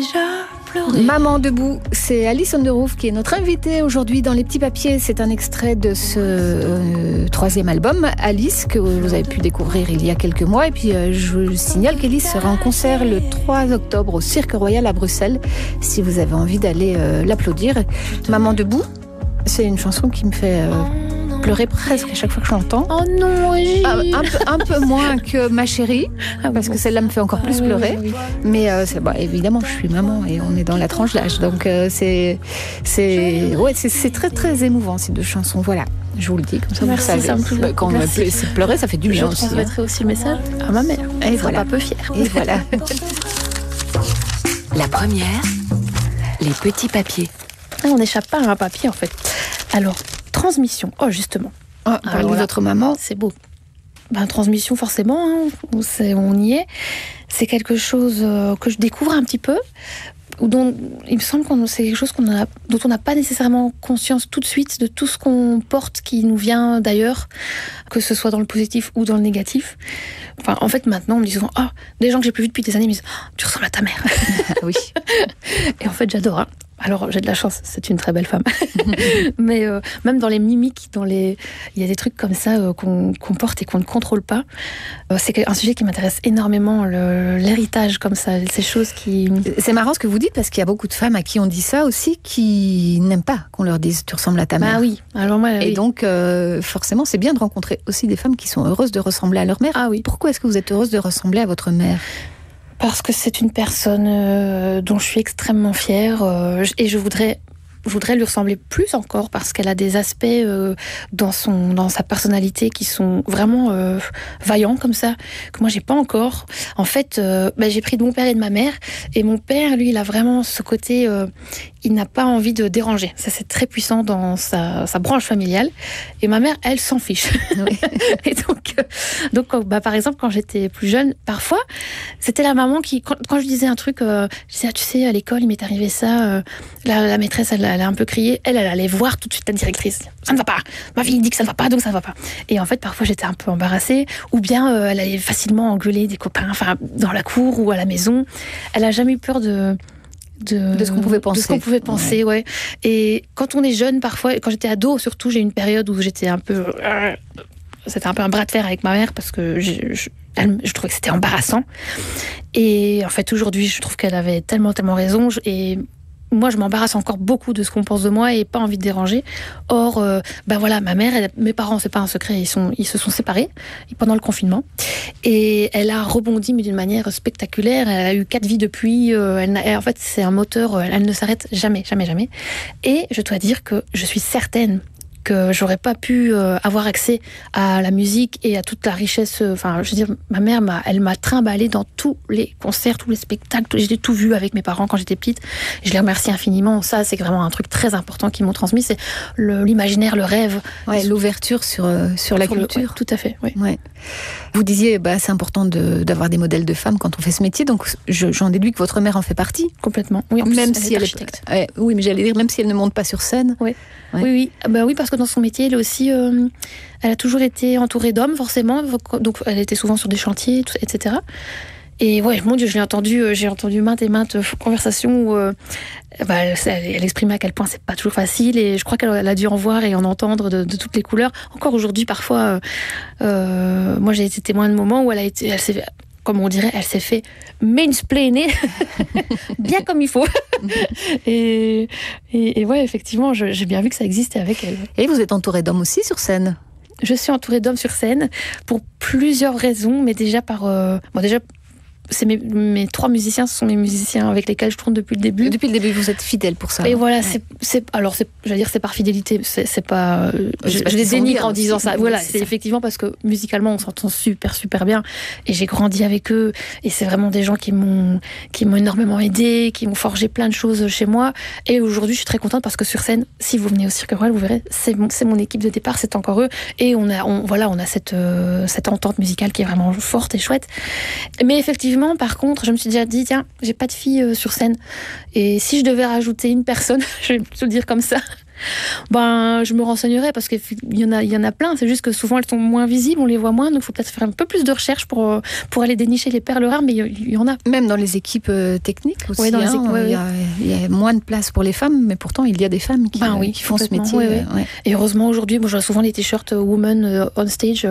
Maman debout, c'est Alice Underhoof qui est notre invitée aujourd'hui dans Les Petits Papiers. C'est un extrait de ce troisième album, Alice, que vous avez pu découvrir il y a quelques mois. Et puis je vous signale qu'Alice sera en concert le 3 octobre au Cirque Royal à Bruxelles, si vous avez envie d'aller l'applaudir. Maman debout, c'est une chanson qui me fait pleurer presque à chaque fois que je l'entends. Oh non, Régine. Un peu moins que Ma Chérie, parce que celle-là me fait encore plus pleurer. Oui. Mais évidemment, je suis maman et on est dans la tranche d'âge. Donc c'est très très émouvant ces deux chansons. Voilà, je vous le dis, comme ça vous le savez. Quand on me pleurer, ça fait du bien aussi. Je transmettrai aussi le message à ma mère. Elle sera pas peu fière. Et voilà. La première, les petits papiers. On n'échappe pas à un papier en fait. Alors, transmission. Oh, justement. Parlez de votre maman. C'est beau. Transmission, forcément, on y est. C'est quelque chose que je découvre un petit peu, dont il me semble que c'est quelque chose dont on n'a pas nécessairement conscience tout de suite de tout ce qu'on porte qui nous vient d'ailleurs, que ce soit dans le positif ou dans le négatif. En fait, maintenant, on me dit souvent des gens que j'ai plus vus depuis des années me disent tu ressembles à ta mère. Oui. Et en fait, j'adore. Alors, j'ai de la chance, c'est une très belle femme. Mais même dans les mimiques, il y a des trucs comme ça qu'on porte et qu'on ne contrôle pas. C'est un sujet qui m'intéresse énormément, l'héritage comme ça, ces choses qui... C'est marrant ce que vous dites, parce qu'il y a beaucoup de femmes à qui on dit ça aussi, qui n'aiment pas qu'on leur dise « tu ressembles à ta mère ». Oui. Alors moi, et donc, forcément, c'est bien de rencontrer aussi des femmes qui sont heureuses de ressembler à leur mère. Ah oui. Pourquoi est-ce que vous êtes heureuse de ressembler à votre mère ? Parce que c'est une personne dont je suis extrêmement fière et je voudrais lui ressembler plus encore parce qu'elle a des aspects dans sa personnalité qui sont vraiment vaillants comme ça, que moi j'ai pas encore. En fait, j'ai pris de mon père et de ma mère, et mon père, lui, il a vraiment ce côté, il n'a pas envie de déranger. Ça, c'est très puissant dans sa branche familiale. Et ma mère, elle s'en fiche. Oui. Et donc par exemple, quand j'étais plus jeune, parfois, c'était la maman qui, quand je disais un truc, je disais, tu sais, à l'école, il m'est arrivé ça, la maîtresse, elle a un peu crié, elle allait voir tout de suite la directrice. Ça ne va pas. Ma fille dit que ça ne va pas, donc ça ne va pas. Et en fait, parfois, j'étais un peu embarrassée. Ou bien, elle allait facilement engueuler des copains, dans la cour ou à la maison. Elle n'a jamais eu peur de ce qu'on pouvait penser. De ce qu'on pouvait penser, ouais. Et quand on est jeune, parfois, quand j'étais ado, surtout, j'ai eu une période où j'étais un peu... C'était un peu un bras de fer avec ma mère parce que je trouvais que c'était embarrassant. Et en fait, aujourd'hui, je trouve qu'elle avait tellement raison. Et moi, je m'embarrasse encore beaucoup de ce qu'on pense de moi et pas envie de déranger. Or, ma mère, mes parents, c'est pas un secret, ils se sont séparés pendant le confinement. Et elle a rebondi, mais d'une manière spectaculaire. Elle a eu 4 vies depuis. En fait, c'est un moteur, elle ne s'arrête jamais. Et je dois dire que je suis certaine que j'aurais pas pu avoir accès à la musique et à toute la richesse. Ma mère elle m'a trimballée dans tous les concerts, tous les spectacles. J'ai tout vu avec mes parents quand j'étais petite. Je les remercie infiniment. Ça, c'est vraiment un truc très important qu'ils m'ont transmis. C'est l'imaginaire, le rêve. Ouais, l'ouverture sur la culture. Ouais, tout à fait, oui. Ouais. Vous disiez, c'est important d'avoir des modèles de femmes quand on fait ce métier. Donc, j'en déduis que votre mère en fait partie. Complètement. Oui, en plus, même elle si est architecte. Oui, mais j'allais dire, même si elle ne monte pas sur scène. Oui. Ouais. Oui. Oui, parce que dans son métier, elle aussi, elle a toujours été entourée d'hommes, forcément. Donc, elle était souvent sur des chantiers, etc. Et ouais, mon Dieu, j'ai entendu maintes et maintes conversations où elle exprimait à quel point c'est pas toujours facile. Et je crois qu'elle a dû en voir et en entendre de toutes les couleurs. Encore aujourd'hui, parfois, moi, j'ai été témoin de moments où elle s'est... Comme on dirait, elle s'est fait mansplainer bien comme il faut. et ouais, effectivement, j'ai bien vu que ça existait avec elle. Et vous êtes entourée d'hommes aussi sur scène ? Je suis entourée d'hommes sur scène pour plusieurs raisons, mais déjà c'est mes 3 musiciens, ce sont mes musiciens avec lesquels je tourne depuis le début. Depuis le début, vous êtes fidèle pour ça. Et voilà, j'allais dire, c'est par fidélité. C'est pas. Je les dénigre en disant ça. Voilà, c'est effectivement parce que musicalement, on s'entend super, super bien. Et j'ai grandi avec eux. Et c'est vraiment des gens qui m'ont énormément aidé, qui m'ont forgé plein de choses chez moi. Et aujourd'hui, je suis très contente parce que sur scène, si vous venez au Cirque Royal, vous verrez, c'est mon équipe de départ, c'est encore eux. Et on a cette entente musicale qui est vraiment forte et chouette. Mais effectivement, par contre, je me suis déjà dit, tiens, j'ai pas de fille sur scène. Et si je devais rajouter une personne, je vais plutôt le dire comme ça, Ben, je me renseignerai parce qu'il y en a plein. C'est juste que souvent elles sont moins visibles, on les voit moins, donc il faut peut-être faire un peu plus de recherches pour aller dénicher les perles rares, mais il y en a. Même dans les équipes techniques aussi, ouais, dans les équipes, il y a moins de place pour les femmes, mais pourtant il y a des femmes qui font ce métier. Ouais. Et heureusement aujourd'hui, moi je vois souvent les t-shirts Women on Stage.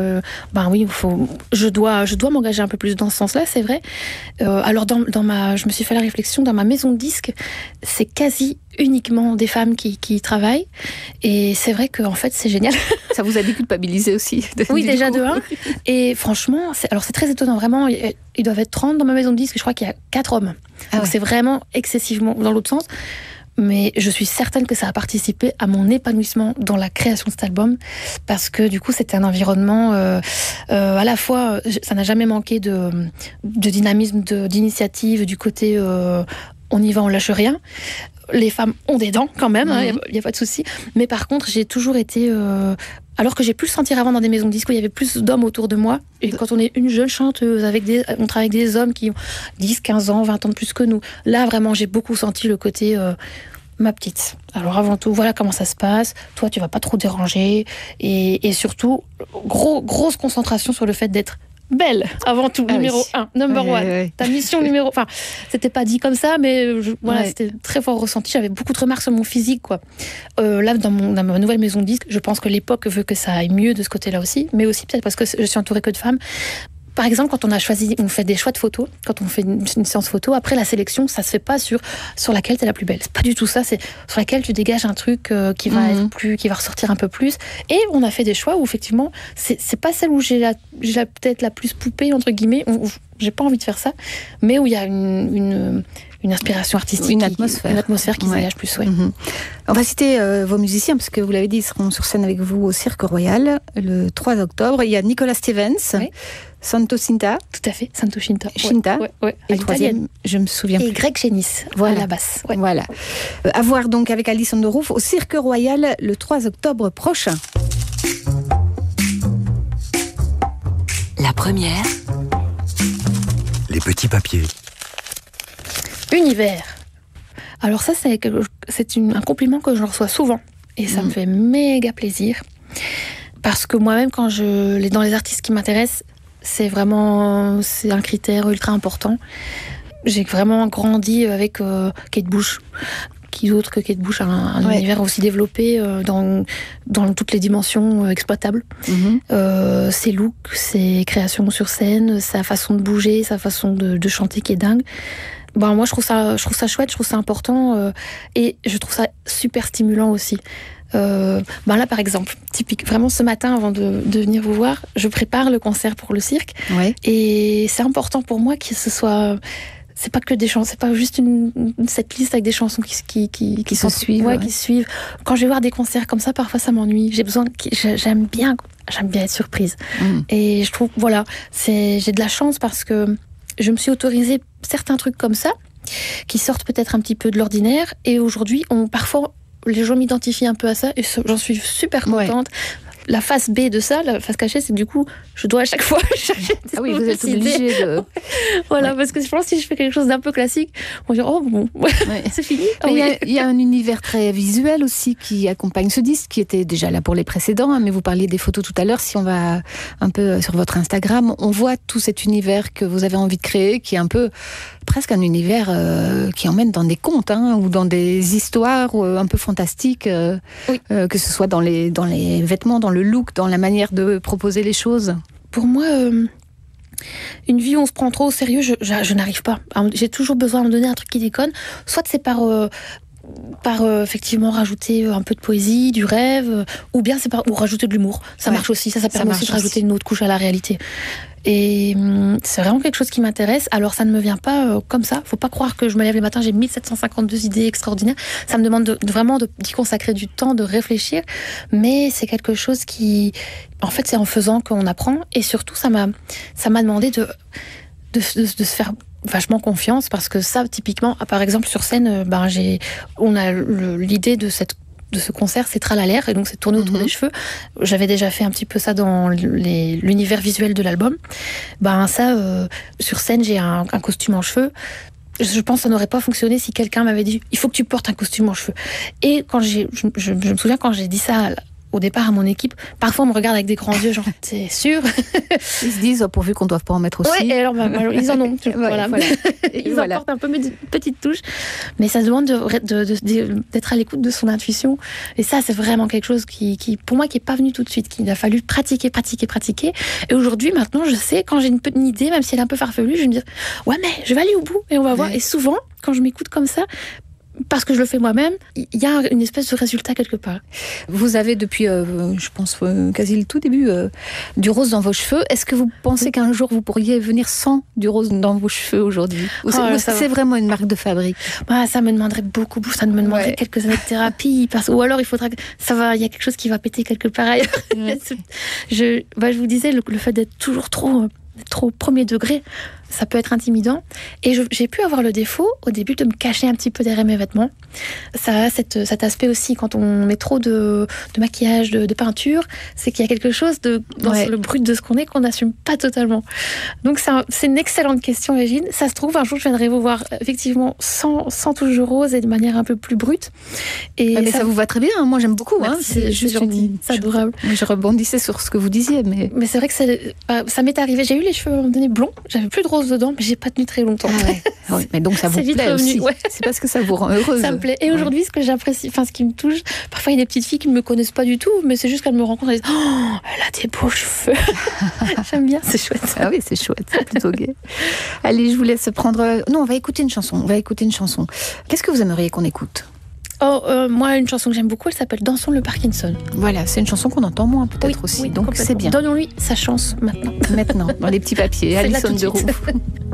Je dois m'engager un peu plus dans ce sens-là, c'est vrai. Alors je me suis fait la réflexion, dans ma maison de disques, c'est quasi uniquement des femmes qui y travaillent, et c'est vrai qu'en fait c'est génial. Ça vous a déculpabilisé aussi? Oui, déjà de 1. Et franchement, c'est très étonnant, vraiment, ils doivent être 30 dans ma maison de disques, je crois qu'il y a 4 hommes. Donc c'est vraiment excessivement dans l'autre sens. Mais je suis certaine que ça a participé à mon épanouissement dans la création de cet album, parce que du coup c'était un environnement à la fois, ça n'a jamais manqué de dynamisme, d'initiative, du côté on y va, on lâche rien. Les femmes ont des dents quand même, il n'y a pas de souci. Mais par contre, j'ai toujours été... alors que j'ai pu le sentir avant dans des maisons de disques où il y avait plus d'hommes autour de moi. Et quand on est une jeune chanteuse, on travaille avec des hommes qui ont 10, 15 ans, 20 ans de plus que nous. Là, vraiment, j'ai beaucoup senti le côté... ma petite. Alors avant tout, voilà comment ça se passe. Toi, tu vas pas trop déranger. Et surtout, grosse concentration sur le fait d'être belle, avant tout, numéro 1, number 1. Ta mission numéro... Enfin, c'était pas dit comme ça, mais c'était très fort ressenti. J'avais beaucoup de remarques sur mon physique, quoi. Là, dans ma nouvelle maison de disques, je pense que l'époque veut que ça aille mieux de ce côté-là aussi, mais aussi peut-être parce que je suis entourée que de femmes. Par exemple, quand on fait des choix de photos, quand on fait une séance photo, après la sélection, ça se fait pas sur laquelle t'es la plus belle. C'est pas du tout ça, c'est sur laquelle tu dégages un truc qui va ressortir un peu plus. Et on a fait des choix où effectivement, c'est pas celle où j'ai peut-être la plus poupée, entre guillemets, j'ai pas envie de faire ça, mais où il y a une inspiration artistique, une atmosphère qui se dégage plus. Ouais. On va citer vos musiciens, parce que vous l'avez dit, ils seront sur scène avec vous au Cirque Royal le 3 octobre. Il y a Nicolas Stevens, Santo Cinta. Tout à fait, Santo Cinta. Et le troisième, je me souviens plus. Et Greg Chenis, à la basse. Voilà. À voir donc avec Alice on the Roof au Cirque Royal le 3 octobre prochain. La première. Les petits papiers. Univers. Alors ça, c'est un compliment que je reçois souvent. Et ça me fait méga plaisir. Parce que moi-même, dans les artistes qui m'intéressent, c'est un critère ultra important. J'ai vraiment grandi avec Kate Bush. Qui d'autre que Kate Bush a un univers aussi développé dans toutes les dimensions exploitables. Ses looks, ses créations sur scène, sa façon de bouger, sa façon de chanter qui est dingue. Moi, je trouve ça chouette, je trouve ça important et je trouve ça super stimulant aussi. Là, par exemple, typique, vraiment ce matin, avant de venir vous voir, je prépare le concert pour le cirque. Et c'est important pour moi que ce soit... C'est pas que des chansons, c'est pas juste cette liste avec des chansons qui se suivent. Qui se suivent. Quand je vais voir des concerts comme ça, parfois ça m'ennuie. J'aime bien être surprise. Et je trouve, j'ai de la chance parce que je me suis autorisée certains trucs comme ça, qui sortent peut-être un petit peu de l'ordinaire. Et aujourd'hui, parfois, les gens m'identifient un peu à ça, et j'en suis super contente. La face B de ça, la face cachée, c'est que du coup, je dois à chaque fois chercher des vous êtes obligé de... parce que je pense que si je fais quelque chose d'un peu classique, on va dire, c'est fini. Il y a un univers très visuel aussi qui accompagne ce disque, qui était déjà là pour les précédents, mais vous parliez des photos tout à l'heure. Si on va un peu sur votre Instagram, on voit tout cet univers que vous avez envie de créer, qui est un peu presque un univers qui emmène dans des contes, ou dans des histoires un peu fantastiques, que ce soit dans les vêtements, dans le look, dans la manière de proposer les choses. Pour moi, une vie où on se prend trop au sérieux, je n'arrive pas. J'ai toujours besoin de me donner un truc qui déconne. Soit c'est par effectivement rajouter un peu de poésie, du rêve, ou bien c'est ou rajouter de l'humour. Ça marche aussi, ça permet aussi de rajouter une autre couche à la réalité. Et c'est vraiment quelque chose qui m'intéresse. Alors ça ne me vient pas comme ça. Faut pas croire que je me lève le matin, j'ai 1752 idées extraordinaires. Ça me demande vraiment d'y consacrer du temps, de réfléchir. Mais c'est quelque chose qui... En fait, c'est en faisant qu'on apprend. Et surtout, ça m'a demandé de se faire vachement confiance, parce que ça, typiquement, par exemple, sur scène, on a l'idée de ce concert, c'est Tralalaire, et donc c'est tourné autour des cheveux. J'avais déjà fait un petit peu ça dans l'univers visuel de l'album. Sur scène, j'ai un costume en cheveux. je pense que ça n'aurait pas fonctionné si quelqu'un m'avait dit il faut que tu portes un costume en cheveux. Et quand je me souviens quand j'ai dit ça au départ à mon équipe, parfois on me regarde avec des grands yeux, genre t'es sûr? Ils se disent pourvu qu'on ne doive pas en mettre aussi. Ouais, et alors ils en ont. Voilà. Ils apportent un peu une petite touche, mais ça demande d'être à l'écoute de son intuition. Et ça, c'est vraiment quelque chose qui pour moi, qui est pas venu tout de suite, qu'il a fallu pratiquer. Et aujourd'hui, maintenant, je sais quand j'ai une idée, même si elle est un peu farfelue, je vais me dire ouais, mais je vais aller au bout et on va voir. Et souvent, quand je m'écoute comme ça, parce que je le fais moi-même, il y a une espèce de résultat quelque part. Vous avez depuis, je pense, quasi le tout début, du rose dans vos cheveux. Est-ce que vous pensez qu'un jour vous pourriez venir sans du rose dans vos cheveux aujourd'hui? Ou c'est vraiment une marque de fabrique? Ça me demanderait beaucoup, ça me demanderait quelques années de thérapie, ou alors il faudra que il y a quelque chose qui va péter quelque part ailleurs. Je vous disais, le fait d'être toujours trop premier degré, ça peut être intimidant. Et j'ai pu avoir le défaut, au début, de me cacher un petit peu derrière mes vêtements. Ça a cet aspect aussi, quand on met trop de maquillage, de peinture, c'est qu'il y a quelque chose dans le brut de ce qu'on est qu'on n'assume pas totalement. Donc c'est une excellente question, Régine. Ça se trouve, un jour, je viendrai vous voir effectivement sans touche de rose et de manière un peu plus brute. Mais ça vous va très bien, hein. Moi j'aime beaucoup. C'est juste gentil, c'est adorable. Je rebondissais sur ce que vous disiez. Mais c'est vrai que ça m'est arrivé. J'ai eu les cheveux à un moment donné blonds, j'avais plus de rose dedans, mais j'ai pas tenu très longtemps. Oui, mais donc ça vous plaît aussi. C'est parce que ça vous rend heureuse. Ça me plaît. Et aujourd'hui, ce que j'apprécie, ce qui me touche, parfois il y a des petites filles qui ne me connaissent pas du tout, mais c'est juste qu'elles me rencontrent et disent oh, elle a des beaux cheveux. J'aime bien, c'est chouette. Ah oui, c'est chouette, c'est plutôt gai. Allez, je vous laisse prendre. Non, on va écouter une chanson. Qu'est-ce que vous aimeriez qu'on écoute? Moi, une chanson que j'aime beaucoup, elle s'appelle Dansons le Parkinson. Voilà, c'est une chanson qu'on entend moins peut-être aussi, donc c'est bien. Donnons-lui sa chance maintenant. Dans les petits papiers, Alison de Rouf.